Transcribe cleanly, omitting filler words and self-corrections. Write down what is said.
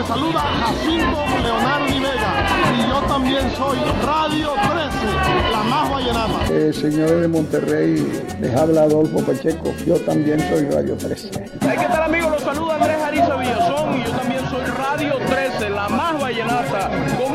saluda Jacinto Leonardo Vega y yo también soy Radio 13, la más vallenata. Señores de Monterrey, les habla Adolfo Pacheco, yo también soy Radio 13. ¿Qué tal, amigos? Los saluda Andrés Ariza Villazón y yo también soy Radio 13, la más vallenata.